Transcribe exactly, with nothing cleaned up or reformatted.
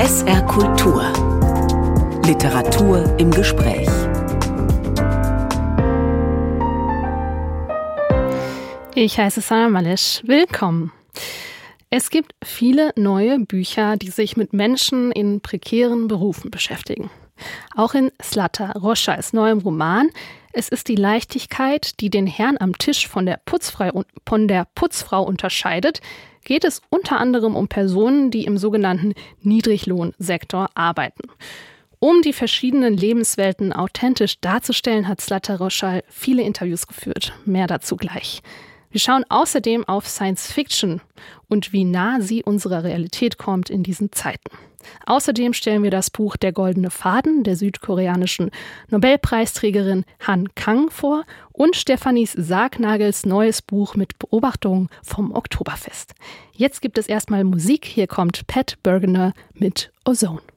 S R Kultur. Literatur im Gespräch. Ich heiße Sana Malisch. Willkommen. Es gibt viele neue Bücher, die sich mit Menschen in prekären Berufen beschäftigen. Auch in Zlata Roschals neuem Roman Es ist die Leichtigkeit, die den Herrn am Tisch von der Putzfrau, von der Putzfrau unterscheidet, geht es unter anderem um Personen, die im sogenannten Niedriglohnsektor arbeiten. Um die verschiedenen Lebenswelten authentisch darzustellen, hat Zlata Roschal viele Interviews geführt. Mehr dazu gleich. Wir schauen außerdem auf Science Fiction und wie nah sie unserer Realität kommt in diesen Zeiten. Außerdem stellen wir das Buch Der goldene Faden der südkoreanischen Nobelpreisträgerin Han Kang vor und Stefanis Sargnagels neues Buch mit Beobachtungen vom Oktoberfest. Jetzt gibt es erstmal Musik. Hier kommt Pat Bergener mit Ozone.